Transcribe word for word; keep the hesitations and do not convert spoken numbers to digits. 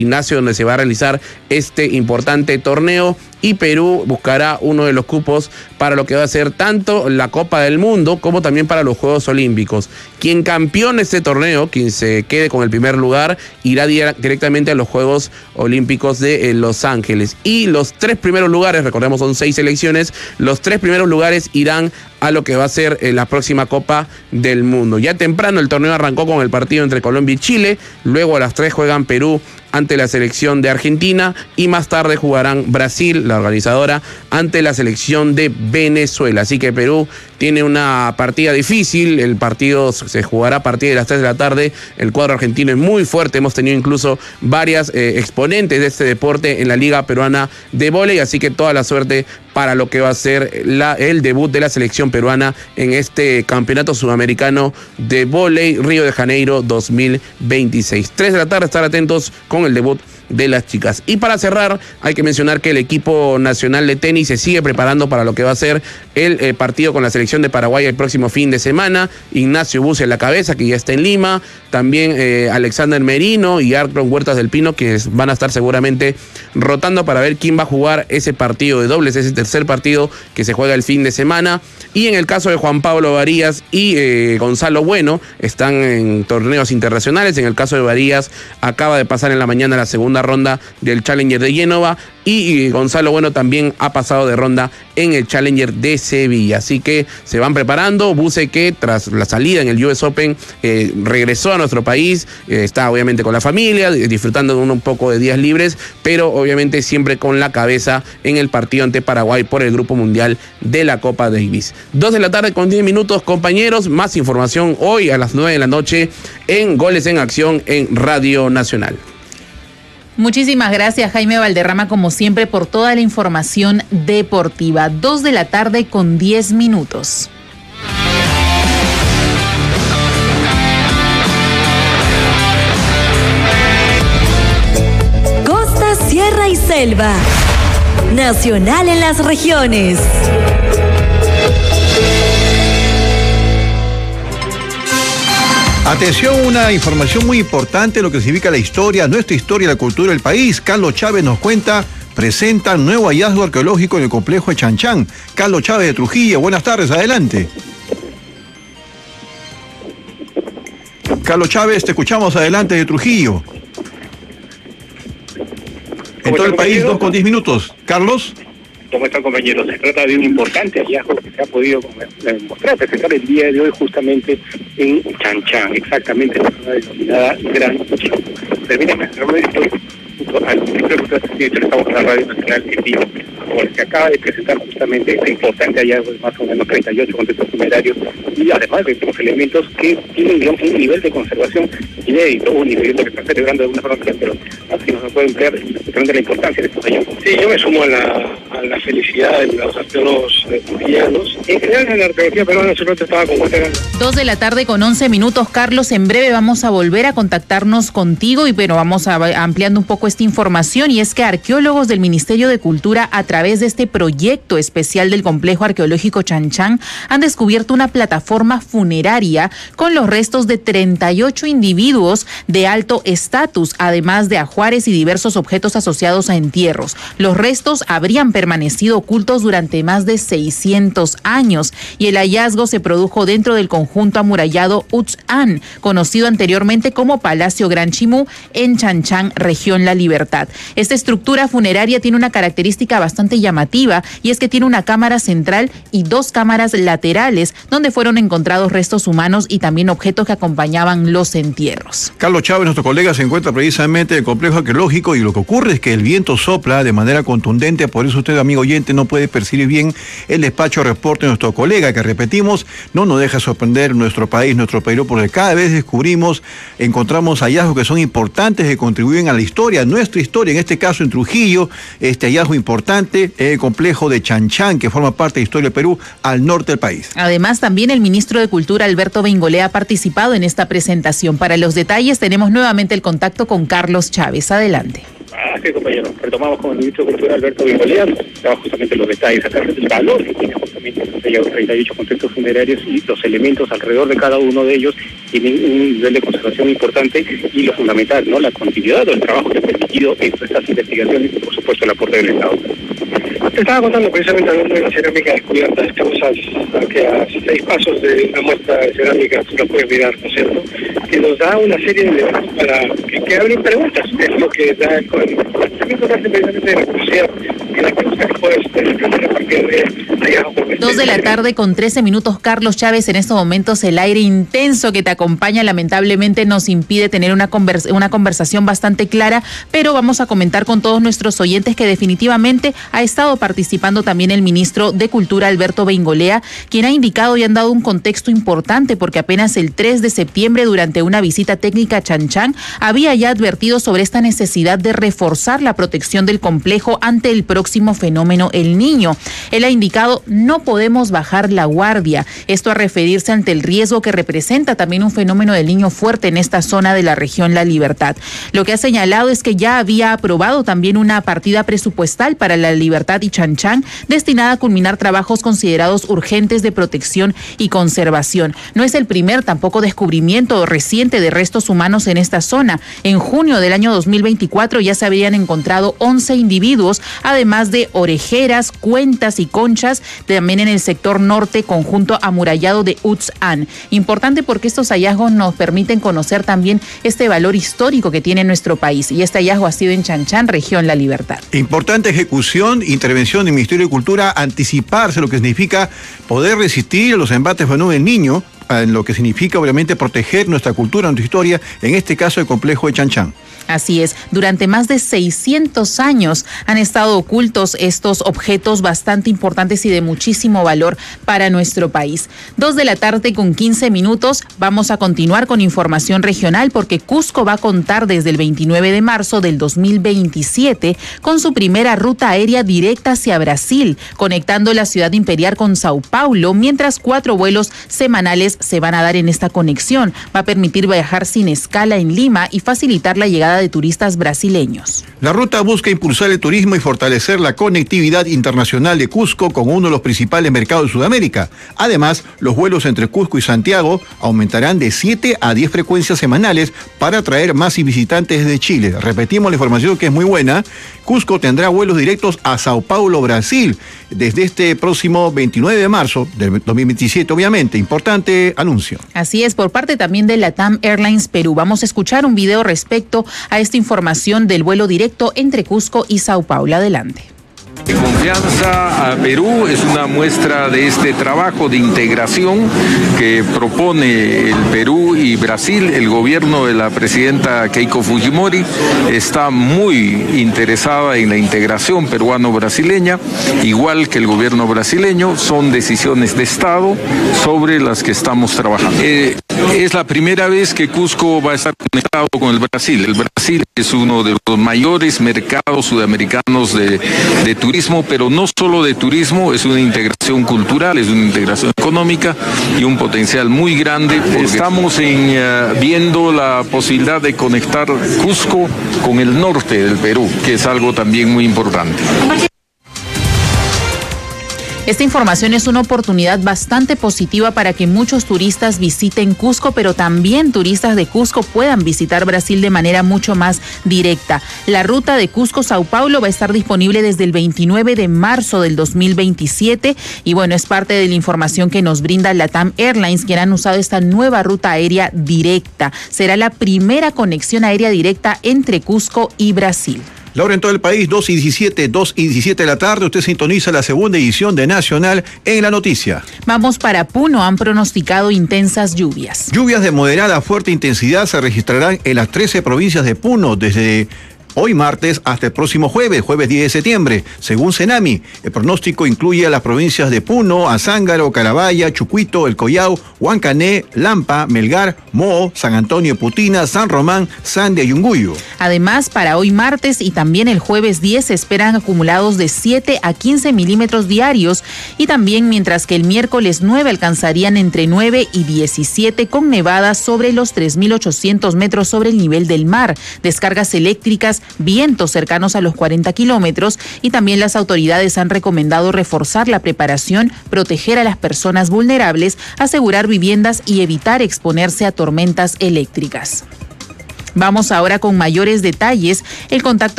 Ignacio, donde se va a realizar este importante torneo, y Perú buscará uno de los cupos para lo que va a ser tanto la Copa del Mundo como también para los Juegos Olímpicos. Quien campeone este torneo, quien se quede con el primer lugar, irá directamente a los Juegos Olímpicos de Los Ángeles. Y los tres primeros lugares, recordemos son seis selecciones, los tres primeros lugares irán a lo que va a ser la próxima Copa del Mundo. Ya temprano el torneo arrancó con el partido entre Colombia y Chile, luego a las tres juegan Perú ante la selección de Argentina y más tarde jugarán Brasil, la organizadora, ante la selección de Venezuela. Así que Perú tiene una partida difícil, el partido se jugará a partir de las tres de la tarde, el cuadro argentino es muy fuerte, hemos tenido incluso varias eh, exponentes de este deporte en la Liga Peruana de Vóley, así que toda la suerte para lo que va a ser la, el debut de la selección peruana en este Campeonato Sudamericano de Vóley Río de Janeiro dos mil veintiséis. tres de la tarde, estar atentos con el debut de las chicas. Y para cerrar, hay que mencionar que el equipo nacional de tenis se sigue preparando para lo que va a ser el eh, partido con la selección de Paraguay el próximo fin de semana. Ignacio Buce en la cabeza, que ya está en Lima. También eh, Alexander Merino y Arcron Huertas del Pino, que van a estar seguramente rotando para ver quién va a jugar ese partido de dobles, ese tercer partido que se juega el fin de semana. Y en el caso de Juan Pablo Varías y eh, Gonzalo Bueno, están en torneos internacionales. En el caso de Varías, acaba de pasar en la mañana la segunda ronda del Challenger de Génova, y Gonzalo Bueno también ha pasado de ronda en el Challenger de Sevilla. Así que se van preparando. Buce, que tras la salida en el U S Open eh, regresó a nuestro país, eh, está obviamente con la familia, disfrutando de un, un poco de días libres, pero obviamente siempre con la cabeza en el partido ante Paraguay por el Grupo Mundial de la Copa Davis. Dos de la tarde con diez minutos, compañeros. Más información hoy a las nueve de la noche en Goles en Acción en Radio Nacional. Muchísimas gracias, Jaime Valderrama, como siempre, por toda la información deportiva. Dos de la tarde con diez minutos. Costa, sierra y selva. Nacional en las regiones. Atención, una información muy importante, lo que significa la historia, nuestra historia y la cultura del país. Carlos Chávez nos cuenta, presenta nuevo hallazgo arqueológico en el complejo de Chanchán. Carlos Chávez de Trujillo, buenas tardes, adelante. Carlos Chávez, te escuchamos, adelante de Trujillo. En todo el país, dos con diez minutos. Carlos. ¿Cómo están, compañeros? Se trata de un importante hallazgo que se ha podido mostrar, presentar el día de hoy justamente en Chanchán, exactamente en la zona denominada Gran Chico. Permítanme hacerlo esto junto al Ministerio de Cultura y estamos en la Radio Nacional en vivo, como se acaba de presentar justamente este importante hallazgo de más o menos treinta y ocho contextos funerarios, y además de los elementos que tienen, digamos, un nivel de conservación inédito, único, y que se está celebrando de alguna forma, pero así nos puede emplear de la importancia de estos hallazgos. Sí, yo me sumo a la, a la felicidad de los arqueólogos trujillanos. En general, en la arqueología peruana solamente estaba con Dos de la tarde con once minutos, Carlos. En breve vamos a volver a contactarnos contigo, y pero vamos a, ampliando un poco esta información, y es que arqueólogos del Ministerio de Cultura, a través de este proyecto especial del complejo arqueológico Chanchán, han descubierto una plataforma funeraria con los restos de treinta y ocho individuos de alto estatus, además de ajuares y diversos objetos asociados a entierros. Los restos habrían permanecido ocultos durante más de seiscientos años, y el hallazgo se produjo dentro del conjunto amurallado Uts-An, conocido anteriormente como Palacio Gran Chimú, en Chanchán, región La Libertad. Esta estructura funeraria tiene una característica bastante llamativa, y es que tiene una cámara central y dos cámaras laterales donde fueron encontrados restos humanos y también objetos que acompañaban los entierros. Carlos Chávez, nuestro colega, se encuentra precisamente en el complejo arqueológico, y lo que ocurre es que el viento sopla de manera contundente, por eso usted, amigo oyente, no puede percibir bien el despacho reporte de nuestro colega, que repetimos, no nos deja sorprender nuestro país, nuestro Perú, porque cada vez descubrimos, encontramos hallazgos que son importantes, que contribuyen a la historia, nuestra historia, en este caso en Trujillo, este hallazgo importante, el complejo de Chanchán, que forma parte de Historia de Perú, al norte del país. Además, también el ministro de Cultura, Alberto Beingolea, ha participado en esta presentación. Para los detalles, tenemos nuevamente el contacto con Carlos Chávez. Adelante. Sí, compañero, retomamos con el ministro de Cultura, Alberto Bengolea, daba justamente los detalles acá del valor que tiene justamente los treinta y ocho complejos funerarios y los elementos alrededor de cada uno de ellos tienen un nivel de conservación importante y lo fundamental, ¿no? La continuidad del trabajo que ha permitido estas investigaciones y, por supuesto, el aporte del Estado. Te estaba contando precisamente hablando de la cerámica descubierta, estamos a, a, que a seis pasos de una muestra de cerámica, tú la puedes mirar, ¿no es cierto?, que nos da una serie de elementos para que, que abren preguntas, es lo que da con el conocimiento que hace precisamente de la curiosidad y la pregunta que puedes tener a partir de Dos de la tarde con trece minutos, Carlos Chávez. En estos momentos el aire intenso que te acompaña lamentablemente nos impide tener una, convers una conversación bastante clara, pero vamos a comentar con todos nuestros oyentes que definitivamente ha estado participando también el ministro de Cultura, Alberto Bengolea, quien ha indicado y han dado un contexto importante porque apenas el tres de septiembre, durante una visita técnica a Chanchán, había ya advertido sobre esta necesidad de reforzar la protección del complejo ante el próximo fenómeno El Niño. Él ha indicado: no podemos bajar la guardia. Esto a referirse ante el riesgo que representa también un fenómeno del Niño fuerte en esta zona de la región La Libertad. Lo que ha señalado es que ya había aprobado también una partida presupuestal para La Libertad y Chanchán destinada a culminar trabajos considerados urgentes de protección y conservación. No es el primer tampoco descubrimiento reciente de restos humanos en esta zona. En junio del año dos mil veinticuatro ya se habían encontrado once individuos, además de orejeras, cuentas y conchas, también en el sector norte conjunto amurallado de Uts-An. Importante porque estos hallazgos nos permiten conocer también este valor histórico que tiene nuestro país, y este hallazgo ha sido en Chanchán, región La Libertad. Importante ejecución, intervención del Ministerio de Cultura, anticiparse, lo que significa poder resistir a los embates del fenómeno del Niño, en lo que significa obviamente proteger nuestra cultura, nuestra historia, en este caso el complejo de Chanchán. Así es, durante más de seiscientos años han estado ocultos estos objetos bastante importantes y de muchísimo valor para nuestro país. Dos de la tarde con quince minutos, vamos a continuar con información regional porque Cusco va a contar desde el veintinueve de marzo del dos mil veintisiete con su primera ruta aérea directa hacia Brasil, conectando la ciudad imperial con Sao Paulo, mientras cuatro vuelos semanales se van a dar en esta conexión. Va a permitir viajar sin escala en Lima y facilitar la llegada de turistas brasileños. La ruta busca impulsar el turismo y fortalecer la conectividad internacional de Cusco con uno de los principales mercados de Sudamérica. Además, los vuelos entre Cusco y Santiago aumentarán de siete a diez frecuencias semanales para atraer más visitantes desde Chile. Repetimos la información que es muy buena. Cusco tendrá vuelos directos a Sao Paulo, Brasil, desde este próximo veintinueve de marzo del dos mil veintisiete, obviamente. Importante anuncio. Así es, por parte también de LATAM Airlines Perú. Vamos a escuchar un video respecto a esta información del vuelo directo entre Cusco y Sao Paulo. Adelante. Confianza a Perú es una muestra de este trabajo de integración que propone el Perú y Brasil. El gobierno de la presidenta Keiko Fujimori está muy interesada en la integración peruano-brasileña, igual que el gobierno brasileño. Son decisiones de Estado sobre las que estamos trabajando. Eh, es la primera vez que Cusco va a estar conectado con el Brasil. El Brasil es uno de los mayores mercados sudamericanos de, de turismo, pero no solo de turismo, es una integración cultural, es una integración económica y un potencial muy grande. Estamos en, uh, viendo la posibilidad de conectar Cusco con el norte del Perú, que es algo también muy importante. Esta información es una oportunidad bastante positiva para que muchos turistas visiten Cusco, pero también turistas de Cusco puedan visitar Brasil de manera mucho más directa. La ruta de Cusco-Sao Paulo va a estar disponible desde el veintinueve de marzo del dos mil veintisiete y bueno, es parte de la información que nos brinda LATAM Airlines, quien han usado esta nueva ruta aérea directa. Será la primera conexión aérea directa entre Cusco y Brasil. La hora en todo el país, dos y diecisiete, dos y diecisiete de la tarde. Usted sintoniza la segunda edición de Nacional en la Noticia. Vamos para Puno. Han pronosticado intensas lluvias. Lluvias de moderada a fuerte intensidad se registrarán en las trece provincias de Puno desde hoy martes hasta el próximo jueves, jueves diez de septiembre, según Cenami. El pronóstico incluye a las provincias de Puno, Azángaro, Carabaya, Chucuito, El Collao, Huancané, Lampa, Melgar, Moo, San Antonio, Putina, San Román, Sandia y Yunguyo. Además, para hoy martes y también el jueves diez se esperan acumulados de siete a quince milímetros diarios y también mientras que el miércoles nueve alcanzarían entre nueve y diecisiete con nevadas sobre los tres mil ochocientos metros sobre el nivel del mar, descargas eléctricas fuertes, vientos cercanos a los cuarenta kilómetros, y también las autoridades han recomendado reforzar la preparación, proteger a las personas vulnerables, asegurar viviendas y evitar exponerse a tormentas eléctricas. Vamos ahora con mayores detalles. El contacto